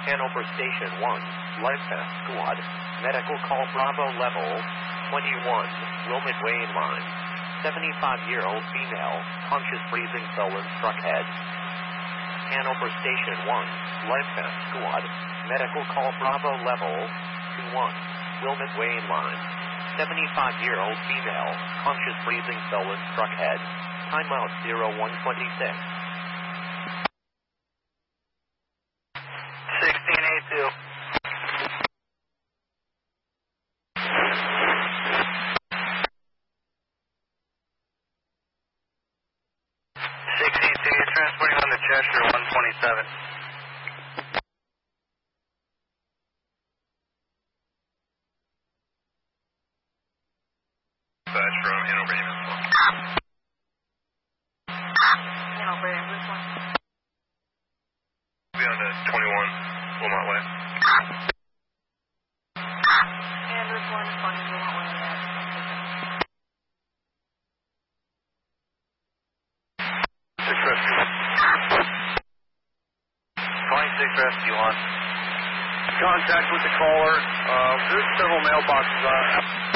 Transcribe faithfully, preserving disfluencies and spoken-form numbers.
Hanover Station one, Life Vest Squad, medical call Bravo level twenty-one, Wilmot Wayne line, seventy-five-year-old female, conscious breathing, sullen, struck head. Hanover Station one, Life Vest Squad, medical call Bravo level two one, Wilmot Wayne line, seventy-five-year-old female, conscious breathing, sullen, struck head. Timeout zero one twenty-six. sixteen eighty-two. sixteen two, you're transporting on to Cheshire one twenty-seven. Dispatch from Hanover Ambulance one. Hanover Ambulance one. Be on to twenty-one, Wilmot Way. Ambulance one, twenty, Wilmot Way. six Rescue. twenty-six Rescue one. Contact with the caller. Uh, there's several mailboxes on.